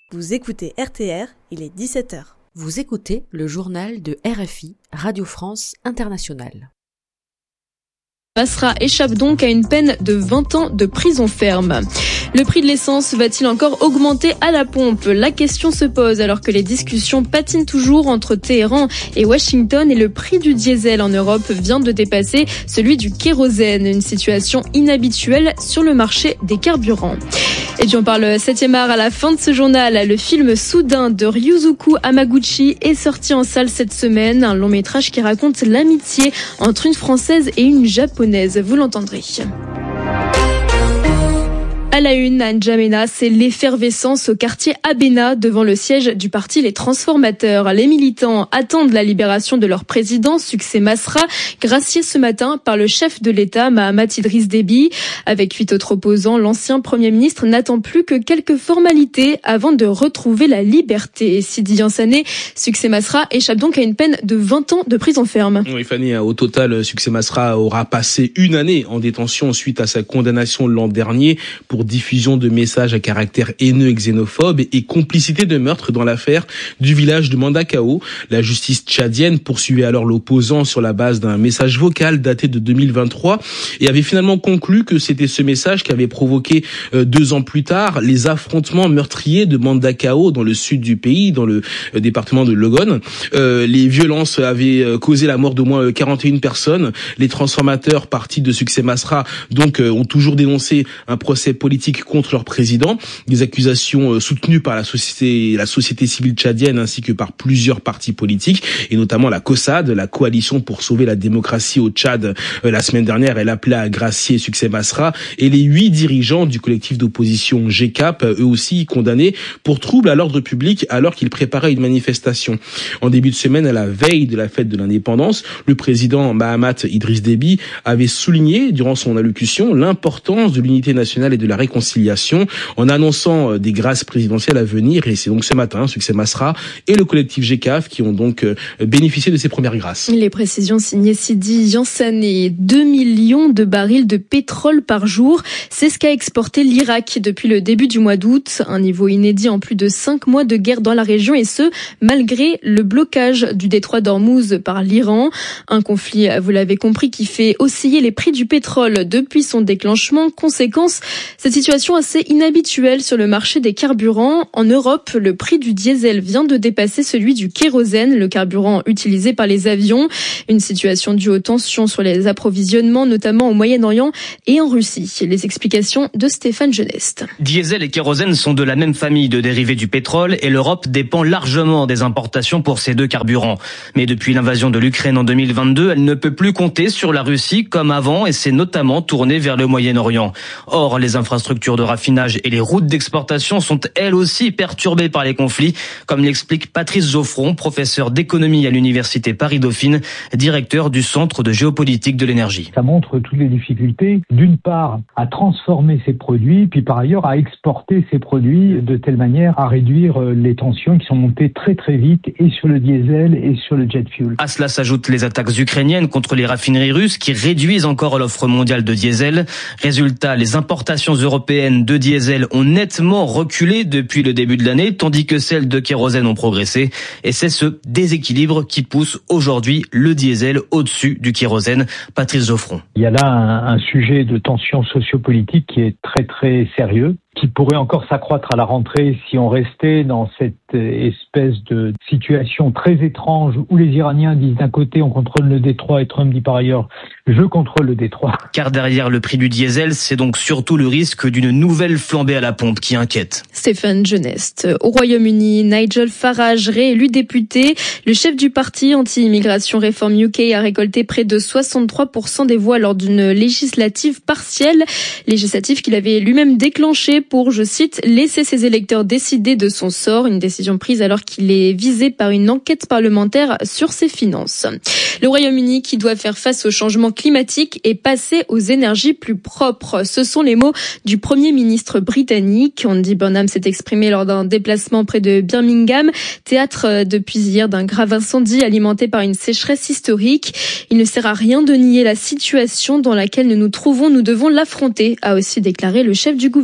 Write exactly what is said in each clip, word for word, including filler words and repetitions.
Vous écoutez R T R, il est dix-sept heures. Vous écoutez le journal de R F I, Radio France Internationale. Masra échappe donc à une peine de vingt ans de prison ferme. Le prix de l'essence va-t-il encore augmenter à la pompe ? La question se pose alors que les discussions patinent toujours entre Téhéran et Washington et le prix du diesel en Europe vient de dépasser celui du kérosène, une situation inhabituelle sur le marché des carburants. Et puis on parle septième art à la fin de ce journal. Le film Soudain de Ryuzuku Hamaguchi est sorti en salle cette semaine. Un long métrage qui raconte l'amitié entre une Française et une Japonaise. Vous l'entendrez. À la une, à N'Djamena, c'est l'effervescence au quartier Abena devant le siège du parti Les Transformateurs. Les militants attendent la libération de leur président, Succès Masra, gracié ce matin par le chef de l'État, Mahamat Idriss Déby. Avec huit autres opposants, l'ancien Premier ministre n'attend plus que quelques formalités avant de retrouver la liberté. Sidi Yansané, Succès Masra échappe donc à une peine de vingt ans de prison ferme. Oui, Fanny, au total, Succès Masra aura passé une année en détention suite à sa condamnation l'an dernier pour diffusion de messages à caractère haineux et xénophobe et complicité de meurtre dans l'affaire du village de Mandakao. La justice tchadienne poursuivait alors l'opposant sur la base d'un message vocal daté de deux mille vingt-trois et avait finalement conclu que c'était ce message qui avait provoqué euh, deux ans plus tard les affrontements meurtriers de Mandakao dans le sud du pays, dans le euh, département de Logon. Euh, les violences avaient euh, causé la mort d'au moins quarante et une personnes. Les transformateurs, partis de Succès Masra, donc euh, ont toujours dénoncé un procès politique contre leur président, des accusations soutenues par la société, la société civile tchadienne ainsi que par plusieurs partis politiques et notamment la COSAD, la coalition pour sauver la démocratie au Tchad. La semaine dernière, elle appelait à gracier Succès Masra et les huit dirigeants du collectif d'opposition G C A P, eux aussi condamnés pour trouble à l'ordre public alors qu'ils préparaient une manifestation. En début de semaine, à la veille de la fête de l'indépendance, le président Mahamat Idriss Déby avait souligné durant son allocution l'importance de l'unité nationale et de la réconciliation en annonçant des grâces présidentielles à venir. Et c'est donc ce matin, Succès Masra et le collectif G C A F qui ont donc bénéficié de ces premières grâces. Les précisions signées Sidi Yansané. deux millions de barils de pétrole par jour. C'est ce qu'a exporté l'Irak depuis le début du mois d'août. Un niveau inédit en plus de cinq mois de guerre dans la région et ce, malgré le blocage du détroit d'Ormuz par l'Iran. Un conflit, vous l'avez compris, qui fait osciller les prix du pétrole depuis son déclenchement. Conséquence, cette situation assez inhabituelle sur le marché des carburants. En Europe, le prix du diesel vient de dépasser celui du kérosène, le carburant utilisé par les avions. Une situation due aux tensions sur les approvisionnements, notamment au Moyen-Orient et en Russie. Les explications de Stéphane Geneste. Diesel et kérosène sont de la même famille de dérivés du pétrole et l'Europe dépend largement des importations pour ces deux carburants. Mais depuis l'invasion de l'Ukraine en deux mille vingt-deux, elle ne peut plus compter sur la Russie comme avant et s'est notamment tournée vers le Moyen-Orient. Or, les infrastructures de raffinage et les routes d'exportation sont elles aussi perturbées par les conflits, comme l'explique Patrice Geoffron, professeur d'économie à l'université Paris-Dauphine, directeur du Centre de géopolitique de l'énergie. Ça montre toutes les difficultés, d'une part, à transformer ces produits, puis par ailleurs à exporter ces produits de telle manière à réduire les tensions qui sont montées très très vite et sur le diesel et sur le jet fuel. À cela s'ajoutent les attaques ukrainiennes contre les raffineries russes qui réduisent encore l'offre mondiale de diesel. Résultat, les importations européennes de diesel ont nettement reculé depuis le début de l'année, tandis que celles de kérosène ont progressé. Et c'est ce déséquilibre qui pousse aujourd'hui le diesel au-dessus du kérosène. Patrice Geoffron. Il y a là un, un sujet de tension sociopolitique qui est très très sérieux, qui pourrait encore s'accroître à la rentrée si on restait dans cette espèce de situation très étrange où les Iraniens disent d'un côté on contrôle le détroit et Trump dit par ailleurs je contrôle le détroit. Car derrière le prix du diesel, c'est donc surtout le risque d'une nouvelle flambée à la pompe qui inquiète. Stéphane Geneste. Au Royaume-Uni, Nigel Farage, réélu député. Le chef du parti anti-immigration Reform U K a récolté près de soixante-trois pour cent des voix lors d'une législative partielle. Législative qu'il avait lui-même déclenchée pour, je cite, laisser ses électeurs décider de son sort. Une décision prise alors qu'il est visé par une enquête parlementaire sur ses finances. Le Royaume-Uni qui doit faire face au changement climatique et passer aux énergies plus propres. Ce sont les mots du Premier ministre britannique. Andy Burnham s'est exprimé lors d'un déplacement près de Birmingham, théâtre depuis hier d'un grave incendie alimenté par une sécheresse historique. Il ne sert à rien de nier la situation dans laquelle nous nous trouvons, nous devons l'affronter, a aussi déclaré le chef du gouvernement.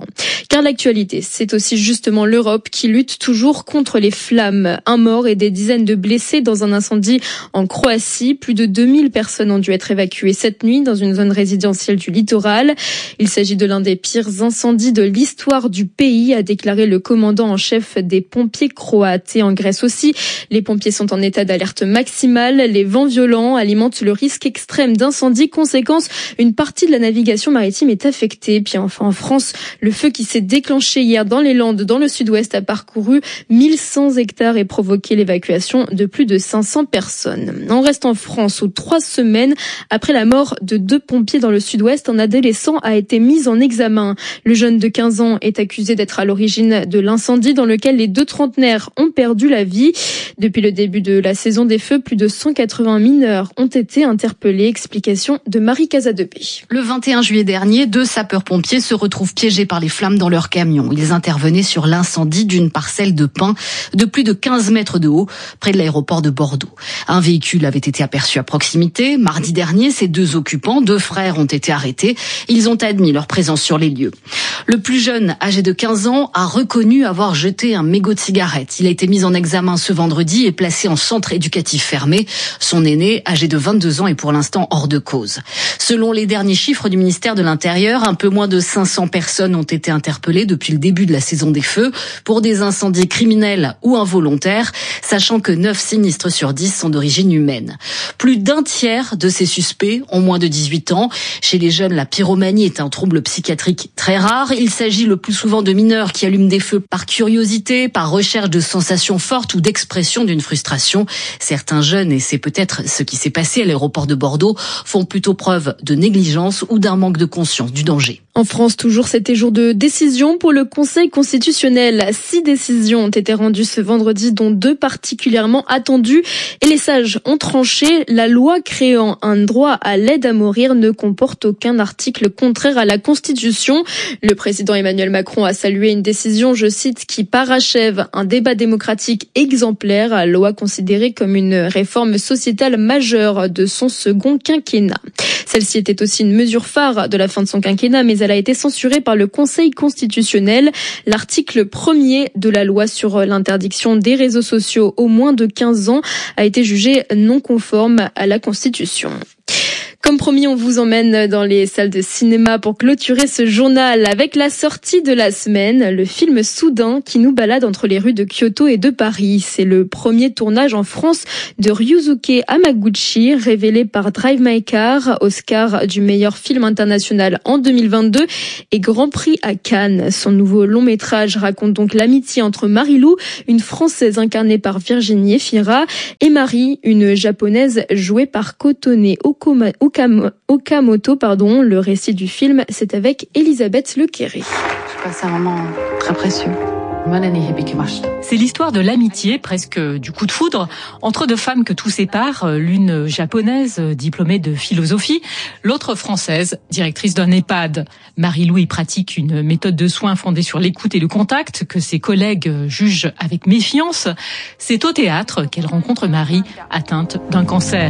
Car l'actualité, c'est aussi justement l'Europe qui lutte toujours contre les flammes. Un mort et des dizaines de blessés dans un incendie en Croatie. Plus de deux mille personnes ont dû être évacuées cette nuit dans une zone résidentielle du littoral. Il s'agit de l'un des pires incendies de l'histoire du pays, a déclaré le commandant en chef des pompiers croates. Et en Grèce aussi, les pompiers sont en état d'alerte maximale. Les vents violents alimentent le risque extrême d'incendie. Conséquence, une partie de la navigation maritime est affectée. Puis enfin en France, le feu qui s'est déclenché hier dans les Landes, dans le sud-ouest, a parcouru mille cent hectares et provoqué l'évacuation de plus de cinq cents personnes. On reste en France où trois semaines après la mort de deux pompiers dans le sud-ouest, un adolescent a été mis en examen. Le jeune de quinze ans est accusé d'être à l'origine de l'incendie dans lequel les deux trentenaires ont perdu la vie. Depuis le début de la saison des feux, plus de cent quatre-vingts mineurs ont été interpellés. Explication de Marie Casadepé. Le vingt et un juillet dernier, deux sapeurs-pompiers se retrouvent piégés par les flammes dans leur camion. Ils intervenaient sur l'incendie d'une parcelle de pin de plus de quinze mètres de haut, près de l'aéroport de Bordeaux. Un véhicule avait été aperçu à proximité. Mardi dernier, ces deux occupants, deux frères, ont été arrêtés. Ils ont admis leur présence sur les lieux. Le plus jeune, âgé de quinze ans, a reconnu avoir jeté un mégot de cigarette. Il a été mis en examen ce vendredi et placé en centre éducatif fermé. Son aîné, âgé de vingt-deux ans, est pour l'instant hors de cause. Selon les derniers chiffres du ministère de l'Intérieur, un peu moins de cinq cents personnes ont été interpellées depuis le début de la saison des feux pour des incendies criminels ou involontaires, sachant que neuf sinistres sur dix sont d'origine humaine. Plus d'un tiers de ces suspects ont moins de dix-huit ans. Chez les jeunes, la pyromanie est un trouble psychiatrique très rare. Il s'agit le plus souvent de mineurs qui allument des feux par curiosité, par recherche de sensations fortes ou d'expression d'une frustration. Certains jeunes, et c'est peut-être ce qui s'est passé à l'aéroport de Bordeaux, font plutôt preuve de négligence ou d'un manque de conscience du danger. En France, toujours, c'était jour de décision pour le Conseil constitutionnel. Six décisions ont été rendues ce vendredi, dont deux particulièrement attendues. Et les sages ont tranché. La loi créant un droit à l'aide à mourir ne comporte aucun article contraire à la Constitution. Le président Emmanuel Macron a salué une décision, je cite, qui parachève un débat démocratique exemplaire, loi considérée comme une réforme sociétale majeure de son second quinquennat. Celle-ci était aussi une mesure phare de la fin de son quinquennat, mais elle a été censurée par le Conseil constitutionnel. L'article premier de la loi sur l'interdiction des réseaux sociaux aux moins de quinze ans a été jugé non conforme à la Constitution. Comme promis, on vous emmène dans les salles de cinéma pour clôturer ce journal avec la sortie de la semaine, le film Soudain qui nous balade entre les rues de Kyoto et de Paris. C'est le premier tournage en France de Ryusuke Hamaguchi, révélé par Drive My Car, Oscar du meilleur film international en deux mille vingt-deux et Grand Prix à Cannes. Son nouveau long métrage raconte donc l'amitié entre Marie-Lou, une Française incarnée par Virginie Efira, et Marie, une Japonaise jouée par Kotone Okoma Okamoto, pardon. Le récit du film, c'est avec Elisabeth Lequéré. Je passe un moment très précieux. C'est l'histoire de l'amitié, presque du coup de foudre, entre deux femmes que tout sépare, l'une japonaise, diplômée de philosophie, l'autre française, directrice d'un EHPAD. Marie-Lou y pratique une méthode de soins fondée sur l'écoute et le contact, que ses collègues jugent avec méfiance. C'est au théâtre qu'elle rencontre Marie, atteinte d'un cancer.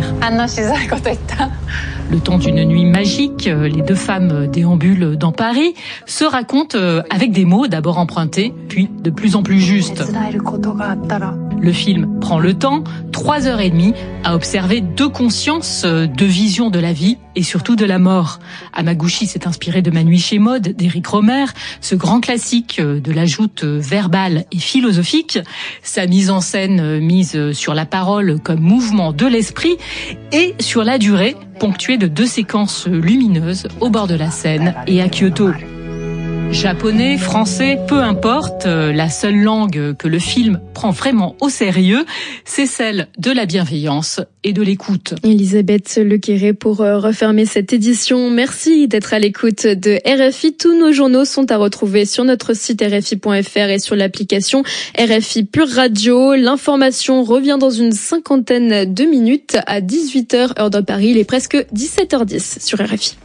Le temps d'une nuit magique, les deux femmes déambulent dans Paris, se racontent avec des mots d'abord empruntés, puis de plus en plus juste. Le film prend le temps, trois heures et demie, à observer deux consciences, deux visions de la vie et surtout de la mort. Hamaguchi s'est inspiré de Ma nuit chez Maud d'Éric Rohmer, ce grand classique de la joute verbale et philosophique, sa mise en scène mise sur la parole comme mouvement de l'esprit et sur la durée, ponctuée de deux séquences lumineuses au bord de la Seine et à Kyoto. Japonais, français, peu importe, la seule langue que le film prend vraiment au sérieux, c'est celle de la bienveillance et de l'écoute. Elisabeth Lequéré pour refermer cette édition. Merci d'être à l'écoute de R F I. Tous nos journaux sont à retrouver sur notre site R F I point F R et sur l'application R F I Pure Radio. L'information revient dans une cinquantaine de minutes à dix-huit heures heure de Paris. Il est presque dix-sept heures dix sur R F I.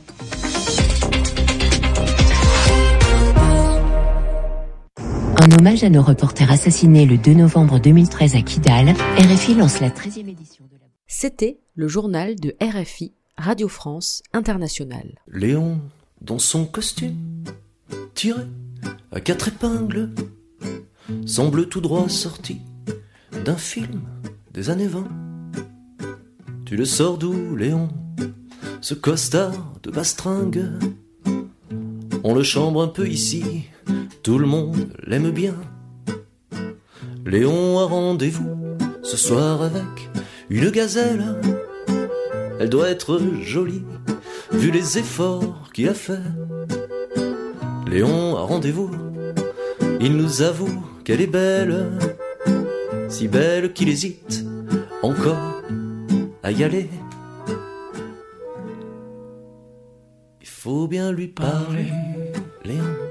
En hommage à nos reporters assassinés le deux novembre deux mille treize à Kidal, R F I lance la treizième édition de la... C'était le journal de R F I, Radio France Internationale. Léon, dans son costume, tiré à quatre épingles, semble tout droit sorti d'un film des années vingt. Tu le sors d'où, Léon, ce costard de bastringue? On le chambre un peu ici, tout le monde l'aime bien. Léon a rendez-vous ce soir avec une gazelle. Elle doit être jolie, vu les efforts qu'il a fait. Léon a rendez-vous, il nous avoue qu'elle est belle, si belle qu'il hésite encore à y aller. Il faut bien lui parler, Léon.